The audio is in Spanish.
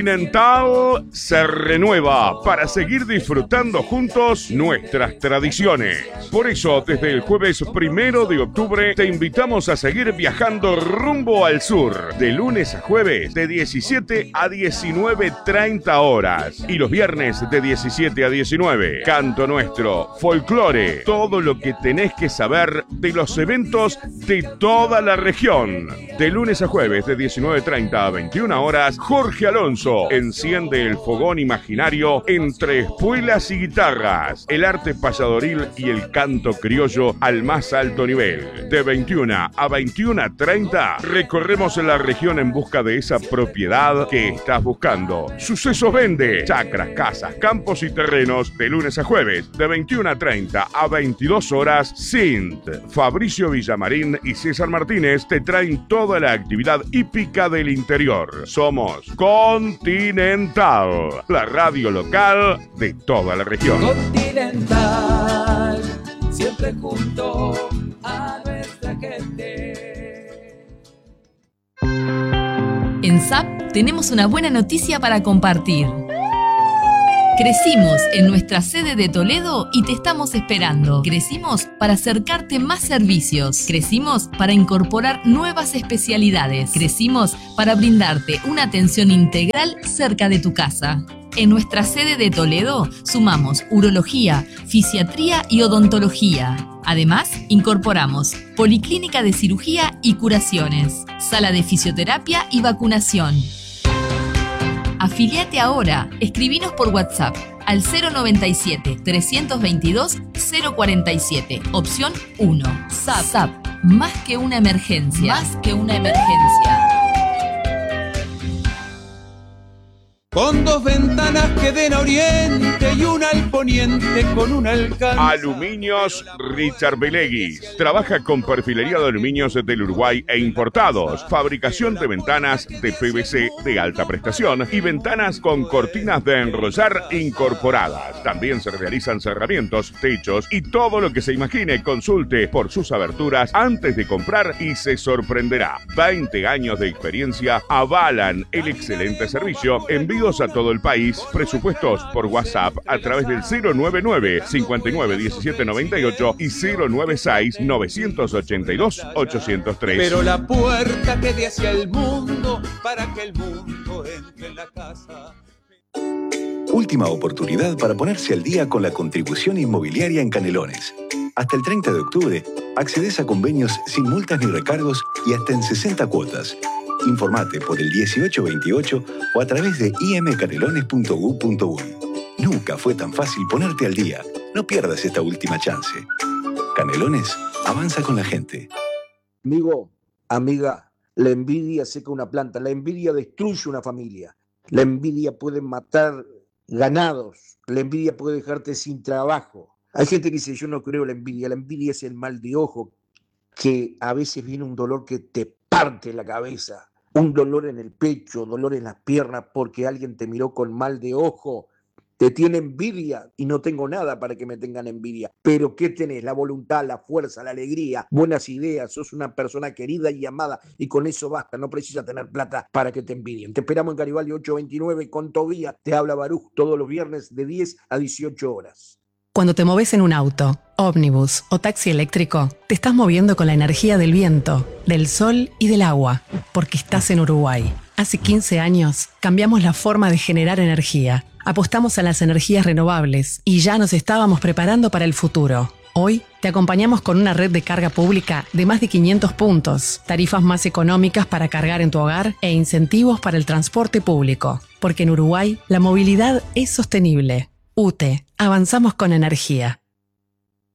Continental se renueva para seguir disfrutando juntos nuestras tradiciones. Por eso, desde el jueves 1 de octubre, te invitamos a seguir viajando rumbo al sur, de lunes a jueves, de 17 a 19:30 horas, y los viernes de 17 a 19. Canto nuestro, folclore, todo lo que tenés que saber de los eventos de toda la región. De lunes a jueves, de 19:30 a 21 horas, Jorge Alonso enciende el fogón imaginario entre espuelas y guitarras, el arte payadoril y el canto criollo al más alto nivel. De 21 a 21:30 recorremos la región en busca de esa propiedad que estás buscando. Sucesos Vende, chacras, casas, campos y terrenos, de lunes a jueves, de 21:30 a 22 horas. Sint, Fabricio Villamarín y César Martínez te traen toda la actividad hípica del interior. Somos Continental, la radio local de toda la región. Continental, siempre junto a nuestra gente. En SAP tenemos una buena noticia para compartir. Crecimos en nuestra sede de Toledo y te estamos esperando. Crecimos para acercarte más servicios. Crecimos para incorporar nuevas especialidades. Crecimos para brindarte una atención integral cerca de tu casa. En nuestra sede de Toledo sumamos urología, fisiatría y odontología. Además, incorporamos policlínica de cirugía y curaciones, sala de fisioterapia y vacunación. Afiliate ahora. Escribinos por WhatsApp al 097-322-047, opción 1. SAP, más que una emergencia. Más que una emergencia. Con dos ventanas que den a oriente y una al poniente con un alcance. Aluminios Richard Beleguis. Trabaja con perfilería de aluminios del Uruguay e importados. Fabricación de ventanas de PVC de alta prestación y ventanas con cortinas de enrollar incorporadas. También se realizan cerramientos, techos y todo lo que se imagine. Consulte por sus aberturas antes de comprar y se sorprenderá. 20 años de experiencia avalan el excelente servicio. Envíos a todo el país. Presupuestos por WhatsApp a través del 099-591798 y 096-982-803. Pero la puerta que dé hacia el mundo para que el mundo entre en la casa. Última oportunidad para ponerse al día con la contribución inmobiliaria en Canelones. Hasta el 30 de octubre, accedes a convenios sin multas ni recargos y hasta en 60 cuotas. Informate por el 1828 o a través de imcanelones.gov.uy. Nunca fue tan fácil ponerte al día. No pierdas esta última chance. Canelones avanza con la gente. Amigo, amiga, la envidia seca una planta, la envidia destruye una familia, la envidia puede matar ganados, la envidia puede dejarte sin trabajo. Hay gente que dice, yo no creo la envidia es el mal de ojo, que a veces viene un dolor que te parte la cabeza. Un dolor en el pecho, dolor en las piernas porque alguien te miró con mal de ojo, te tiene envidia y no tengo nada para que me tengan envidia. Pero ¿qué tenés? La voluntad, la fuerza, la alegría, buenas ideas, sos una persona querida y amada y con eso basta, no precisas tener plata para que te envidien. Te esperamos en Garibaldi 829 con Tobía, te habla Baruch todos los viernes de 10 a 18 horas. Cuando te moves en un auto, ómnibus o taxi eléctrico, te estás moviendo con la energía del viento, del sol y del agua, porque estás en Uruguay. Hace 15 años cambiamos la forma de generar energía, apostamos a las energías renovables y ya nos estábamos preparando para el futuro. Hoy te acompañamos con una red de carga pública de más de 500 puntos, tarifas más económicas para cargar en tu hogar e incentivos para el transporte público, porque en Uruguay la movilidad es sostenible. UTE, avanzamos con energía.